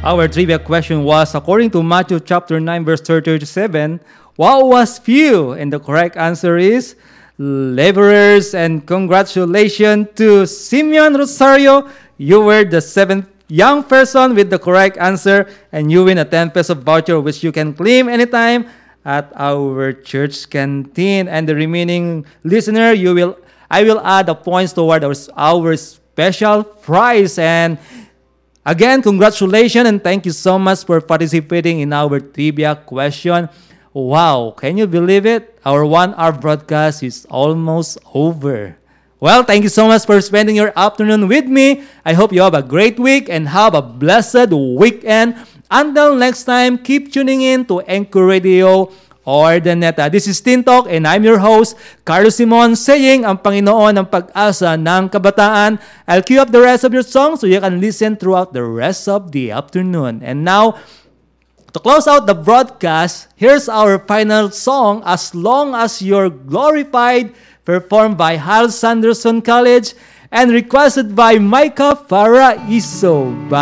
Our trivia question was, according to Matthew chapter 9, verse 37, what was few? And the correct answer is laborers. And congratulations to Simeon Rosario. You were the seventh young person with the correct answer, and you win a 10 peso voucher, which you can claim anytime at our church canteen. And the remaining listener, I will add the points toward our special prize. And again, congratulations and thank you so much for participating in our trivia question. Wow, can you believe it? Our 1 hour broadcast is almost over. Well, thank you so much for spending your afternoon with me. I hope you have a great week and have a blessed weekend. Until next time, keep tuning in to Anchor Radio or the Neta. This is Teen Talk and I'm your host, Carlos Simon, saying ang Panginoon ang pag-asa ng kabataan. I'll cue up the rest of your song so you can listen throughout the rest of the afternoon. And now, to close out the broadcast, here's our final song, As Long As You're Glorified, performed by Hal Sanderson College and requested by Micah Paraiso.